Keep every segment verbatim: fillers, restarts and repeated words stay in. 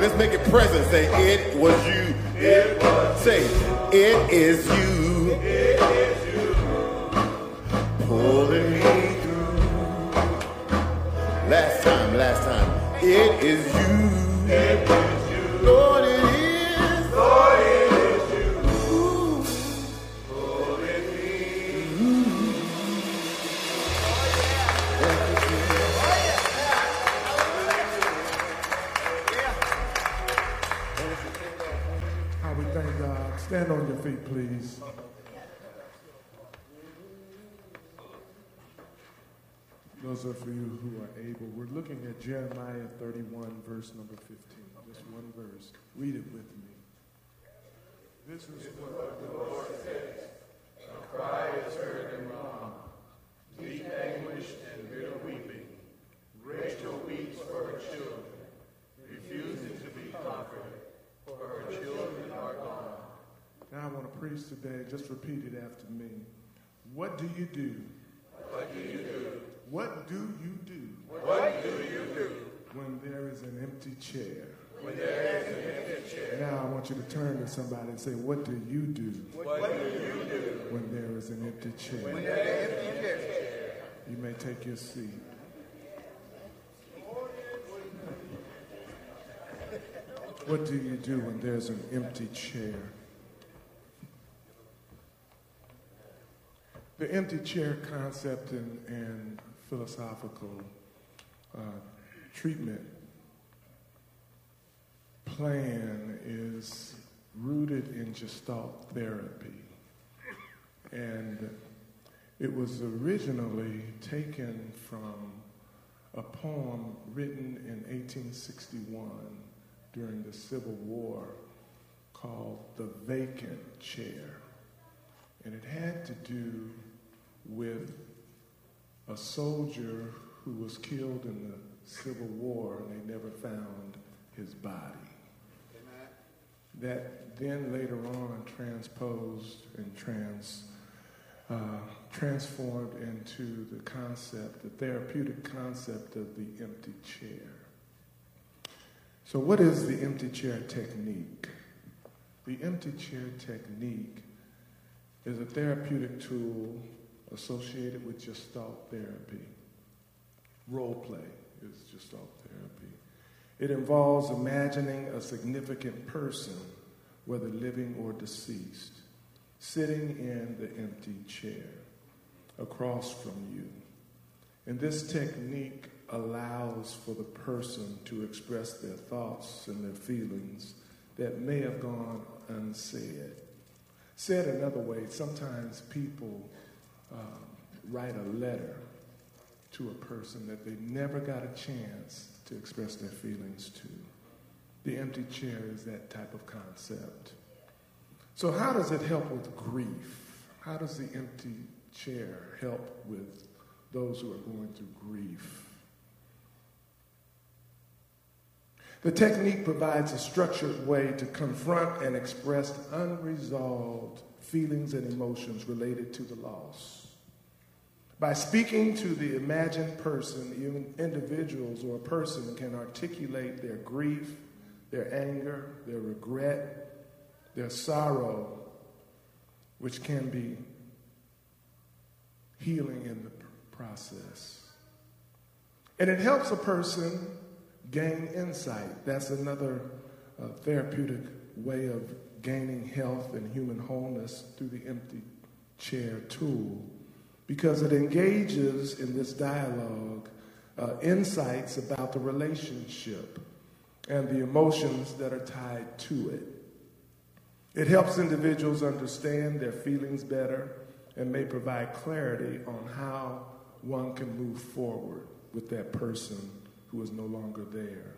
Let's make it present. Say, it was you. It was Say, it is you. It is you. Pulling me through. Last time, last time. It is you. It is you. Lord, it is. Lord, it is you. Ooh. Pulling me. Ooh. How we thank God. Stand on your feet, please. Those are for you who are able. We're looking at Jeremiah thirty-one, verse number fifteen. Just one verse. Read it with me. This is what The Lord says, a cry is heard in Ramah, deep anguish and bitter weeping. Rachel weeps for her children, refusing to be comforted, for her children are gone. Now I want to preach today. Just repeat it after me. What do you do? What do you do? What do you do What do you do when there is an empty chair? when there is an empty chair? Now I want you to turn to somebody and say, what do you do What do you do when there is an empty chair? when there is an empty chair? You may take your seat. What do you do when there's an empty chair? The empty chair concept and, and philosophical uh, treatment plan is rooted in Gestalt therapy. And it was originally taken from a poem written in eighteen sixty-one during the Civil War called The Vacant Chair. And it had to do with a soldier who was killed in the Civil War and they never found his body. Amen. That then later on transposed and trans, uh, transformed into the concept, the therapeutic concept of the empty chair. So what is the empty chair technique? The empty chair technique is a therapeutic tool associated with Gestalt therapy. Role play is Gestalt therapy. It involves imagining a significant person, whether living or deceased, sitting in the empty chair across from you. And this technique allows for the person to express their thoughts and their feelings that may have gone unsaid. Said another way, sometimes people uh, write a letter to a person that they never got a chance to express their feelings to. The empty chair is that type of concept. So how does it help with grief? How does the empty chair help with those who are going through grief? The technique provides a structured way to confront and express unresolved feelings and emotions related to the loss. By speaking to the imagined person, even individuals or a person can articulate their grief, their anger, their regret, their sorrow, which can be healing in the process. And it helps a person gain insight. That's another uh, therapeutic way of gaining health and human wholeness through the empty chair tool, because it engages in this dialogue uh, insights about the relationship and the emotions that are tied to it. It helps individuals understand their feelings better and may provide clarity on how one can move forward with that person who is no longer there.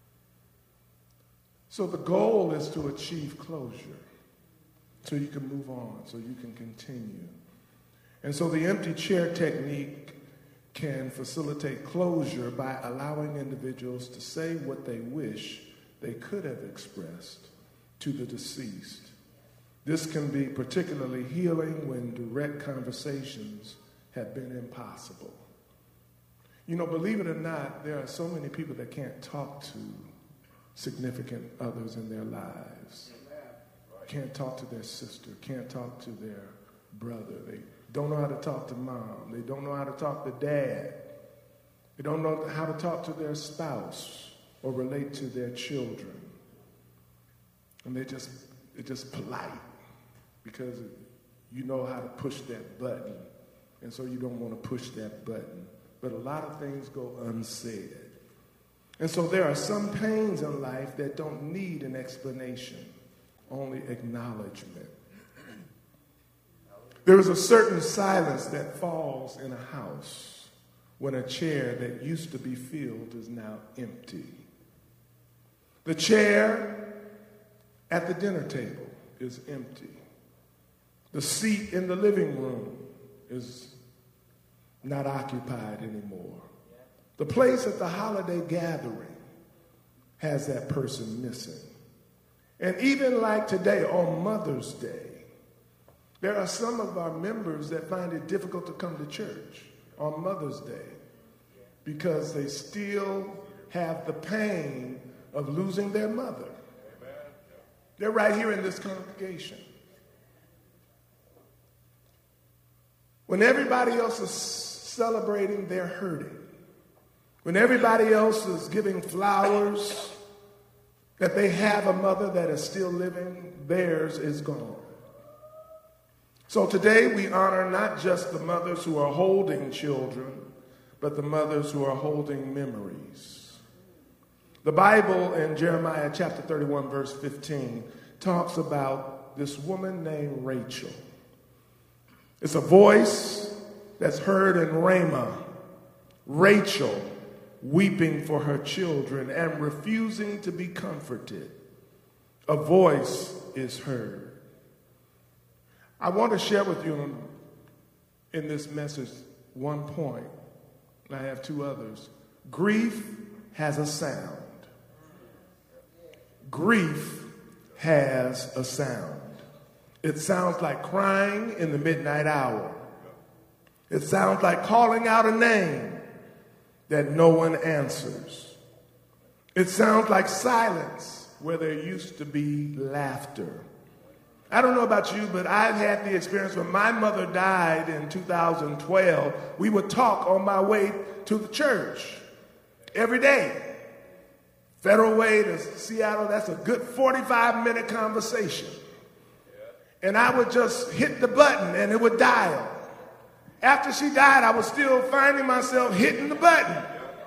So the goal is to achieve closure so you can move on, so you can continue. And so the empty chair technique can facilitate closure by allowing individuals to say what they wish they could have expressed to the deceased. This can be particularly healing when direct conversations have been impossible. You know, believe it or not, there are so many people that can't talk to significant others in their lives. Can't talk to their sister, can't talk to their brother. They don't know how to talk to mom. They don't know how to talk to dad. They don't know how to talk to their spouse or relate to their children. And they just, they're just polite because you know how to push that button. And so you don't want to push that button. But a lot of things go unsaid. And so there are some pains in life that don't need an explanation, only acknowledgement. There is a certain silence that falls in a house when a chair that used to be filled is now empty. The chair at the dinner table is empty. The seat in the living room is not occupied anymore. The place at the holiday gathering has that person missing. And even like today, on Mother's Day, there are some of our members that find it difficult to come to church on Mother's Day because they still have the pain of losing their mother. They're right here in this congregation. When everybody else is celebrating, they're hurting. When everybody else is giving flowers that they have a mother that is still living, theirs is gone. So today we honor not just the mothers who are holding children, but the mothers who are holding memories. The Bible in Jeremiah chapter thirty-one, verse fifteen, talks about this woman named Rachel. It's a voice that's heard in Ramah, Rachel weeping for her children and refusing to be comforted. A voice is heard. I want to share with you in this message one point, and I have two others. Grief has a sound. Grief has a sound. It sounds like crying in the midnight hour. It sounds like calling out a name that no one answers. It sounds like silence where there used to be laughter. I don't know about you, but I've had the experience when my mother died in two thousand twelve, we would talk on my way to the church every day. Federal Way to Seattle, that's a good forty-five minute conversation. And I would just hit the button and it would dial. After she died, I was still finding myself hitting the button.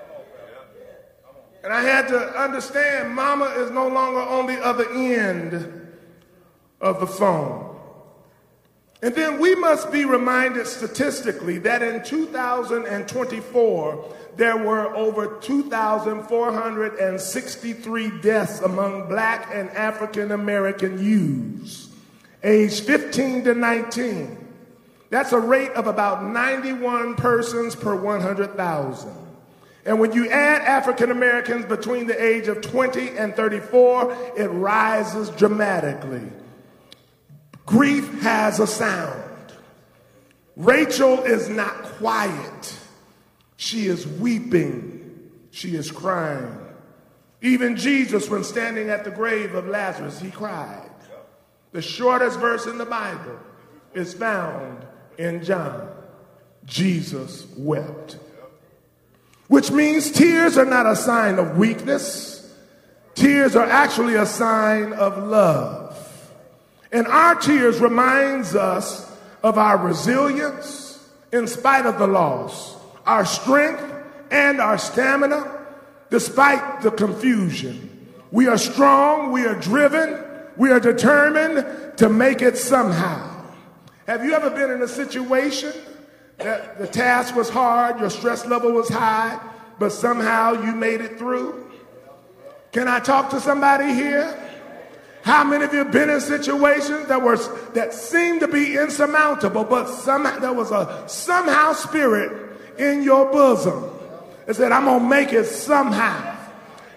And I had to understand Mama is no longer on the other end of the phone. And then we must be reminded statistically that in two thousand twenty-four, there were over two thousand four hundred sixty-three deaths among Black and African American youths, aged fifteen to nineteen. That's a rate of about ninety-one persons per one hundred thousand. And when you add African Americans between the age of twenty and thirty-four, it rises dramatically. Grief has a sound. Rachel is not quiet. She is weeping. She is crying. Even Jesus, when standing at the grave of Lazarus, he cried. The shortest verse in the Bible is found in John. Jesus wept. Which means tears are not a sign of weakness. Tears are actually a sign of love. And our tears reminds us of our resilience in spite of the loss, our strength and our stamina despite the confusion. We are strong, we are driven, we are determined to make it somehow. Have you ever been in a situation that the task was hard, your stress level was high, but somehow you made it through? Can I talk to somebody here? How many of you have been in situations that were that seemed to be insurmountable, but somehow there was a somehow spirit in your bosom that said, I'm gonna make it somehow.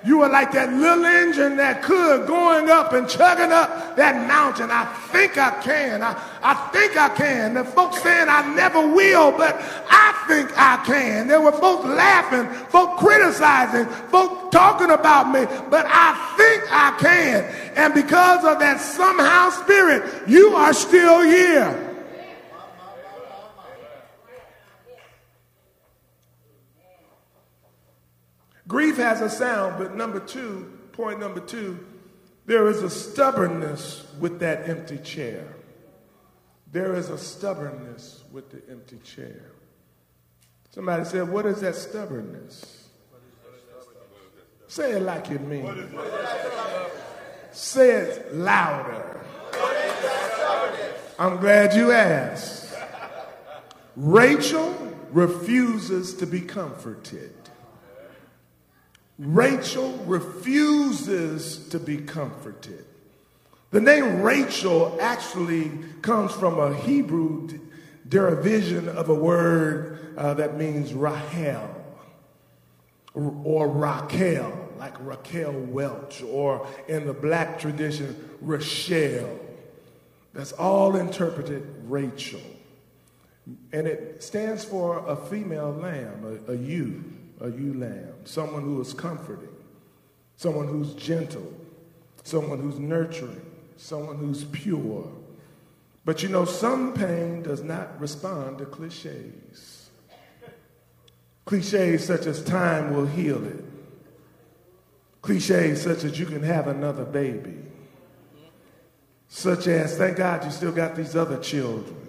You were like that little engine that could, going up and chugging up that mountain. I think I can. I, I think I can. The folks saying I never will, but I think I can. There were folks laughing, folks criticizing, folks talking about me, but I think I can. And because of that somehow spirit, you are still here. Grief has a sound, but number two, point number two, there is a stubbornness with that empty chair. There is a stubbornness with the empty chair. Somebody said, what is that stubbornness? Say it like you mean it. Say it louder. I'm glad you asked. Rachel refuses to be comforted. Rachel refuses to be comforted. The name Rachel actually comes from a Hebrew derivation of a word uh, that means Rahel or, or Raquel, like Raquel Welch, or in the black tradition, Rachel. That's all interpreted Rachel. And it stands for a female lamb, a, a ewe. A ewe lamb, someone who is comforting, someone who's gentle, someone who's nurturing, someone who's pure. But you know, some pain does not respond to cliches. Cliches such as time will heal it. Cliches such as you can have another baby. Such as, thank God you still got these other children.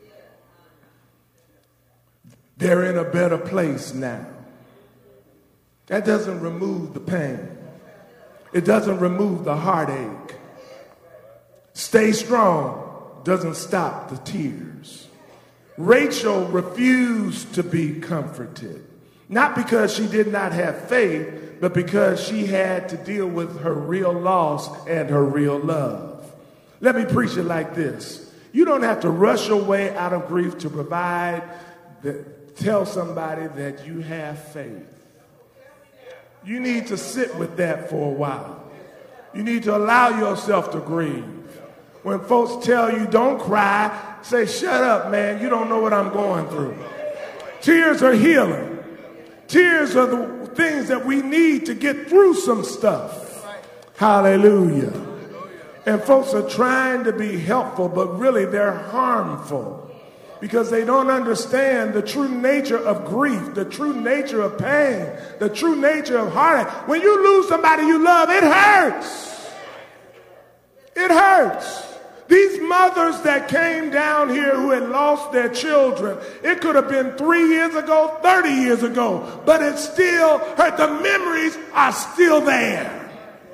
They're in a better place now. That doesn't remove the pain. It doesn't remove the heartache. Stay strong doesn't stop the tears. Rachel refused to be comforted, not because she did not have faith, but because she had to deal with her real loss and her real love. Let me preach it like this. You don't have to rush your way out of grief to provide, the, tell somebody that you have faith. You need to sit with that for a while. You need to allow yourself to grieve. When folks tell you don't cry, say, shut up, man. You don't know what I'm going through. Tears are healing. Tears are the things that we need to get through some stuff. Hallelujah. And folks are trying to be helpful, but really they're harmful. Because they don't understand the true nature of grief, the true nature of pain, the true nature of heartache. When you lose somebody you love, it hurts. It hurts. These mothers that came down here who had lost their children, it could have been three years ago, thirty years ago, but it still hurt. The memories are still there.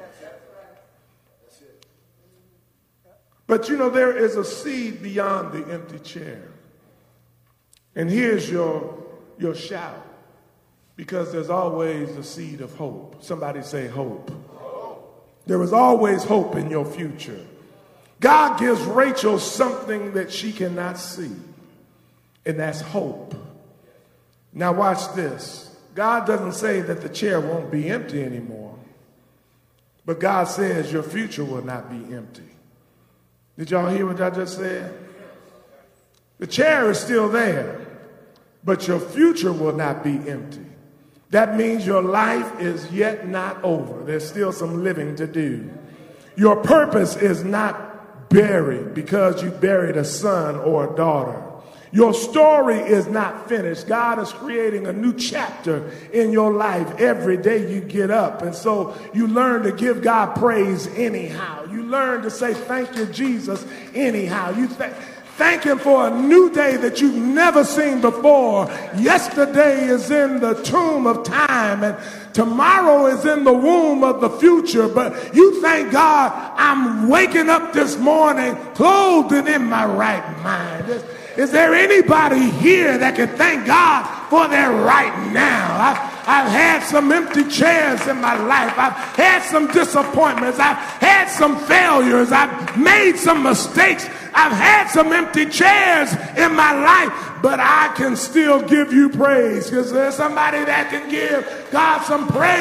But you know, there is a seed beyond the empty chair. And here's your, your shout, because there's always a seed of hope. Somebody say hope. Hope. There is always hope in your future. God gives Rachel something that she cannot see, and that's hope. Now watch this. God doesn't say that the chair won't be empty anymore, but God says your future will not be empty. Did y'all hear what I just said? The chair is still there, but your future will not be empty. That means your life is yet not over. There's still some living to do. Your purpose is not buried because you buried a son or a daughter. Your story is not finished. God is creating a new chapter in your life every day you get up. And so you learn to give God praise anyhow. You learn to say, thank you, Jesus, anyhow. You th- thank him for a new day that you've never seen before. Yesterday is in the tomb of time, and tomorrow is in the womb of the future. But you thank God, I'm waking up this morning clothed and in my right mind. Is, is there anybody here that can thank God for their right now? I've, I've had some empty chairs in my life. I've had some disappointments. I've had some failures. I've made some mistakes. I've had some empty chairs in my life, but I can still give you praise, because there's somebody that can give God some praise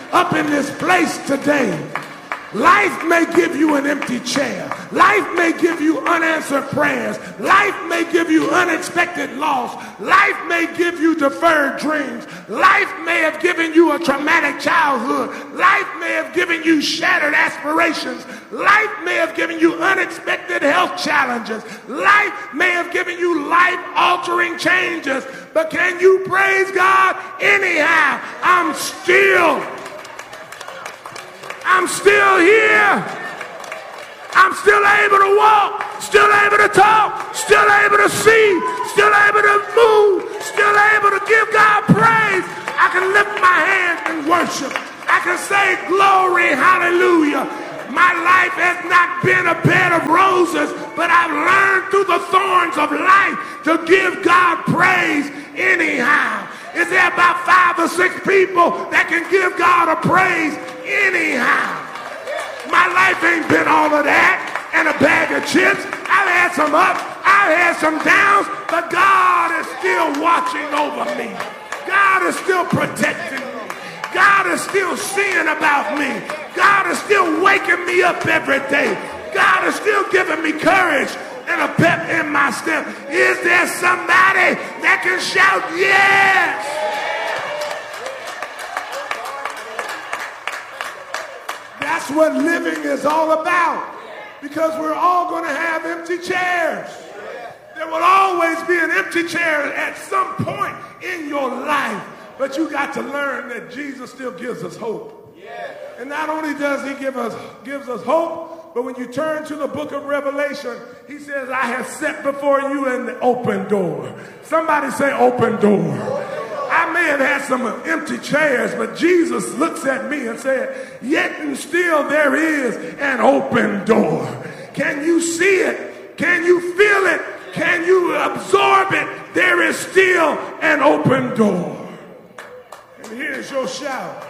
up in this place today. Life may give you an empty chair. Life may give you unanswered prayers. Life may give you unexpected loss. Life may give you deferred dreams. Life may have given you a traumatic childhood. Life may have given you shattered aspirations. Life may have given you unexpected health challenges. Life may have given you life-altering changes. But can you praise God anyhow? I'm still I'm still here. I'm still able to walk, still able to talk, still able to see, still able to move, still able to give God praise. I can lift my hands and worship. I can say glory, hallelujah. My life has not been a bed of roses, but I've learned through the thorns of life to give God praise anyhow. Is there about five or six people that can give God a praise anyhow? My life ain't been all of that and a bag of chips. I've had some ups, I've had some downs, but God is still watching over me. God is still protecting me. God is still seeing about me. God is still waking me up every day. God is still giving me courage and a pep in my step. Is there somebody that can shout yes? That's what living is all about, because we're all going to have empty chairs. There will always be an empty chair at some point in your life, but you got to learn that Jesus still gives us hope. And not only does he give us gives us hope, but when you turn to the book of Revelation, he says, I have set before you an open door. Somebody say open door. I may have had some empty chairs, but Jesus looks at me and said, yet and still there is an open door. Can you see it? Can you feel it? Can you absorb it? There is still an open door. And here's your shout.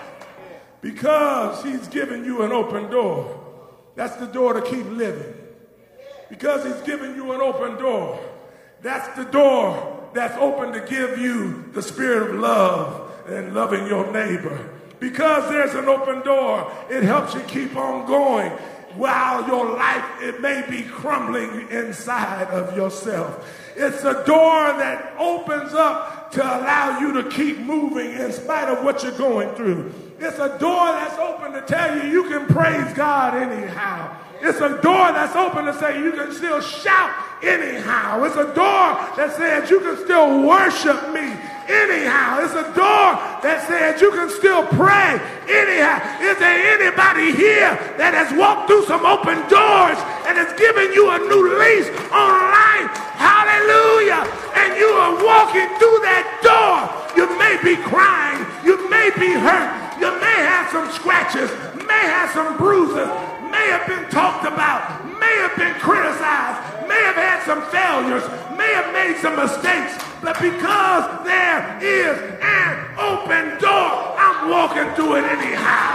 Because he's given you an open door. That's the door to keep living. Because he's given you an open door. That's the door that's open to give you the spirit of love and loving your neighbor. Because there's an open door, it helps you keep on going while your life, it may be crumbling inside of yourself. It's a door that opens up to allow you to keep moving in spite of what you're going through. It's a door that's open to tell you you can praise God anyhow. It's a door that's open to say you can still shout anyhow. It's a door that says you can still worship me anyhow. It's a door that says you can still pray anyhow. Is there anybody here that has walked through some open doors and has given you a new lease on life? Hallelujah. And you are walking through that door. You may be crying. You may be hurt. You may have some scratches, may have some bruises, may have been talked about, may have been criticized, may have had some failures, may have made some mistakes, but because there is an open door, I'm walking through it anyhow.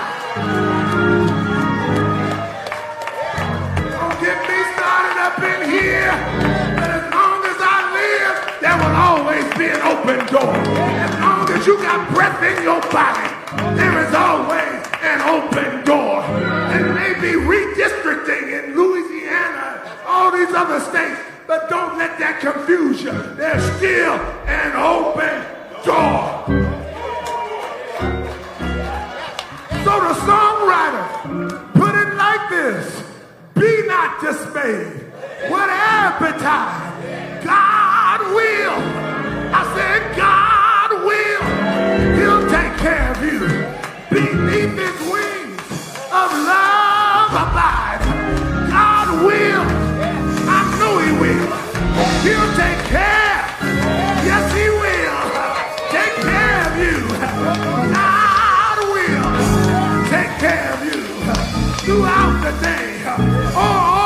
Don't get me started up in here, but as long as I live, there will always be an open door. As long as you got breath in your body, there is always an open door. And maybe redistricting in Louisiana, all these other states, but don't let that confuse you. There's still an open door. So the songwriter put it like this: be not dismayed, whatever betide, God will. I said God will. He'll take care of you. Beneath his wings of love abide. God will. I know he will. He'll take care. Yes, he will. Take care of you. God will take care of you throughout the day.